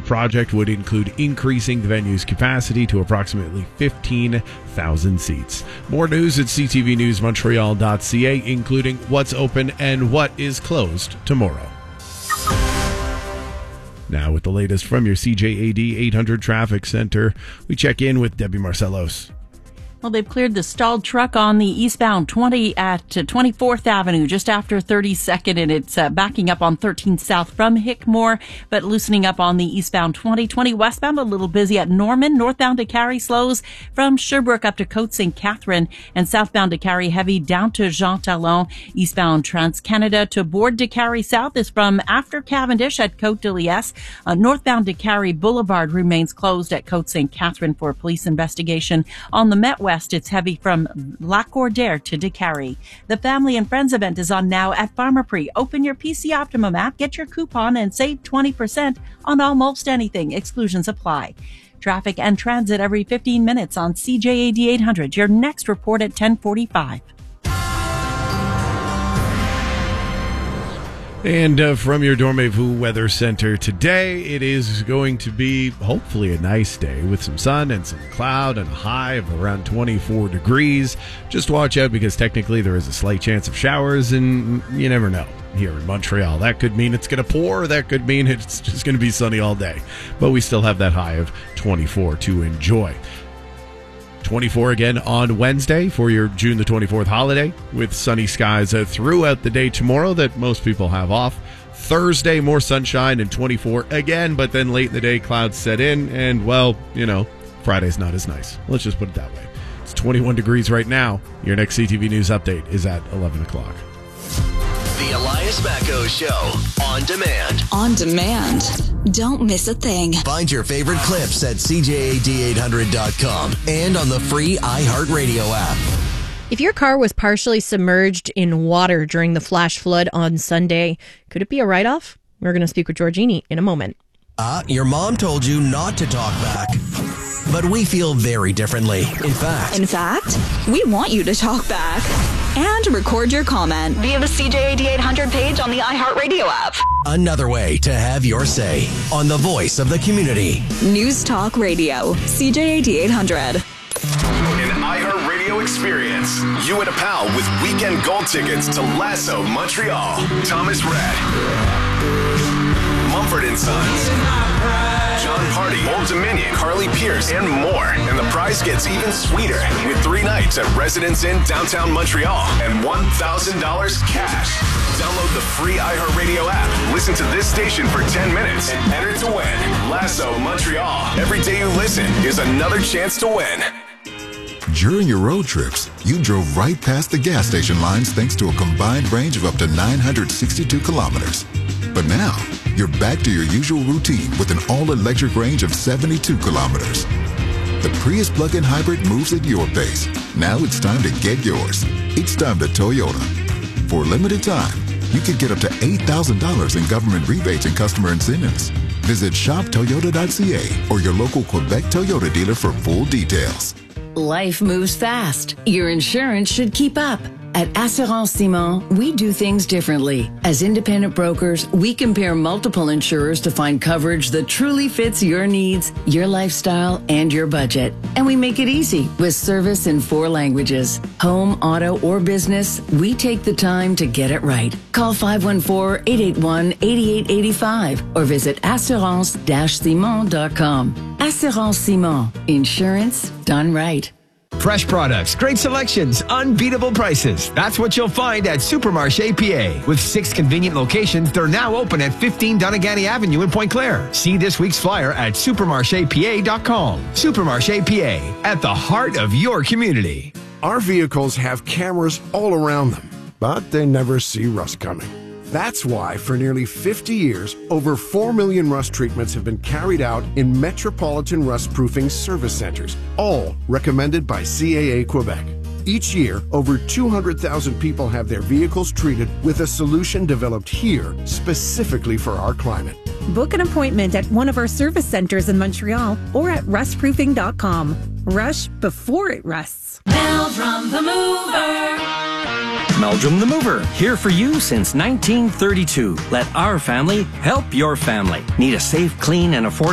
project would include increasing the venue's capacity to approximately 15,000 seats. More news at ctvnewsmontreal.ca, including what's open and what is closed tomorrow. Now with the latest from your CJAD 800 Traffic Center, we check in with Debbie Marcellos. Well, they've cleared the stalled truck on the eastbound 20 at 24th Avenue, just after 32nd, and it's backing up on 13 South from Hickmore, but loosening up on the eastbound 20 westbound, a little busy at Norman. Northbound to Cary slows from Sherbrooke up to Côte St. Catherine, and southbound to Cary heavy down to Jean Talon. Eastbound Trans-Canada to Board to Cary South is from after Cavendish at Côte de Liesse. Northbound to Cary Boulevard remains closed at Côte St. Catherine for a police investigation. On the Met West, it's heavy from Lac Cordaire to DeCary. The Family and Friends event is on now at Pharmaprix. Open your PC Optimum app, get your coupon, and save 20% on almost anything. Exclusions apply. Traffic and transit every 15 minutes on CJAD 800. Your next report at 10:45. And from your Dormez-vous Weather Center today, it is going to be hopefully a nice day with some sun and some cloud and a high of around 24 degrees. Just watch out because technically there is a slight chance of showers, and you never know here in Montreal. That could mean it's going to pour, that could mean it's just going to be sunny all day. But we still have that high of 24 to enjoy. 24 again on Wednesday for your June the 24th holiday, with sunny skies throughout the day tomorrow that most people have off. Thursday, more sunshine and 24 again, but then late in the day, clouds set in, and, well, you know, Friday's not as nice. Let's just put it that way. It's 21 degrees right now. Your next CTV News update is at 11 o'clock. The Elias Macco Show. On demand. On demand. Don't miss a thing. Find your favorite clips at CJAD800.com and on the free iHeartRadio app. If your car was partially submerged in water during the flash flood on Sunday, could it be a write-off? We're going to speak with Georgini in a moment. Your mom told you not to talk back. But we feel very differently. In fact, we want you to talk back and record your comment via the CJAD 800 page on the iHeartRadio app. Another way to have your say on the voice of the community. News Talk Radio, CJAD 800. An iHeartRadio experience. You and a pal with weekend gold tickets to Lasso Montreal. Thomas Rhett, Mumford & Sons, John Party, Old Dominion, Carly Pierce, and more. And the prize gets even sweeter with 3 nights at Residence Inn downtown Montreal and $1,000 cash. Download the free iHeartRadio app. Listen to this station for 10 minutes and enter to win. Lasso Montreal. Every day you listen is another chance to win. During your road trips, you drove right past the gas station lines thanks to a combined range of up to 962 kilometers. But now, you're back to your usual routine with an all-electric range of 72 kilometers. The Prius plug-in hybrid moves at your pace. Now it's time to get yours. It's time to Toyota. For a limited time, you can get up to $8,000 in government rebates and customer incentives. Visit shoptoyota.ca or your local Quebec Toyota dealer for full details. Life moves fast. Your insurance should keep up. At Assurance Simon, we do things differently. As independent brokers, we compare multiple insurers to find coverage that truly fits your needs, your lifestyle, and your budget. And we make it easy with service in 4 languages. Home, auto, or business, we take the time to get it right. Call 514-881-8885 or visit assurance-simon.com. Assurance Simon. Insurance done right. Fresh products, great selections, unbeatable prices. That's what you'll find at Supermarché PA. With 6 convenient locations, they're now open at 15 Doneganny Avenue in Pointe Claire. See this week's flyer at supermarchepa.com. Supermarché PA, at the heart of your community. Our vehicles have cameras all around them, but they never see rust coming. That's why, for nearly 50 years, over 4 million rust treatments have been carried out in metropolitan rust-proofing service centers, all recommended by CAA Quebec. Each year, over 200,000 people have their vehicles treated with a solution developed here specifically for our climate. Book an appointment at one of our service centers in Montreal or at rustproofing.com. Rush before it rusts. Meldrum the Mover. Meldrum the Mover, here for you since 1932. Let our family help your family. Need a safe, clean, and affordable